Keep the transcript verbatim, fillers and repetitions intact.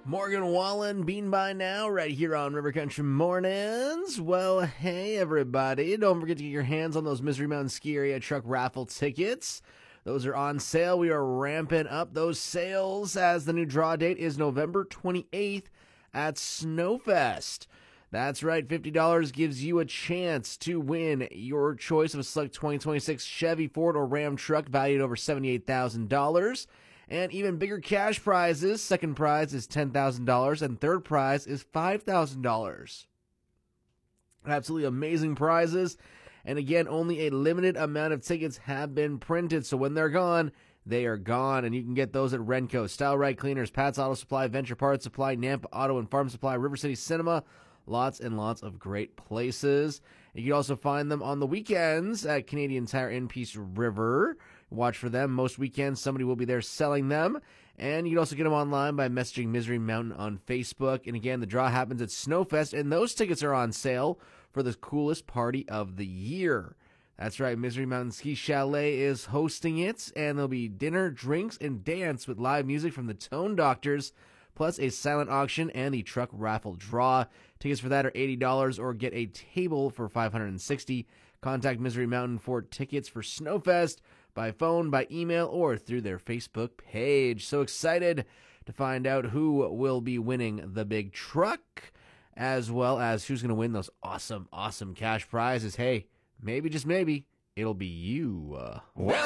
Morgan Wallen, Bean by Now, right here on River Country Mornings. Well, hey, everybody. Don't forget to get your hands on those Misery Mountain Ski Area Truck raffle tickets. Those are on sale. We are ramping up those sales as the new draw date is November twenty-eighth at Snowfest. That's right, fifty dollars gives you a chance to win your choice of a select twenty twenty-six Chevy, Ford, or Ram truck valued over seventy-eight thousand dollars. And even bigger cash prizes. Second prize is ten thousand dollars and third prize is five thousand dollars. Absolutely amazing prizes. And again, only a limited amount of tickets have been printed. So when they're gone, they are gone. And you can get those at Renco, Style Right Cleaners, Pat's Auto Supply, Venture Parts Supply, Nampa Auto and Farm Supply, River City Cinema. Lots and lots of great places. You can also find them on the weekends at Canadian Tire in Peace River. Watch for them. Most weekends, somebody will be there selling them. And you can also get them online by messaging Misery Mountain on Facebook. And again, the draw happens at Snowfest, and those tickets are on sale for the coolest party of the year. That's right, Misery Mountain Ski Chalet is hosting it, and there'll be dinner, drinks, and dance with live music from the Tone Doctors, plus a silent auction and the truck raffle draw. Tickets for that are eighty dollars or get a table for five hundred sixty dollars. Contact Misery Mountain for tickets for Snowfest by phone, by email, or through their Facebook page. So excited to find out who will be winning the big truck, as well as who's going to win those awesome, awesome cash prizes. Hey, maybe, just maybe, it'll be you. Uh, well,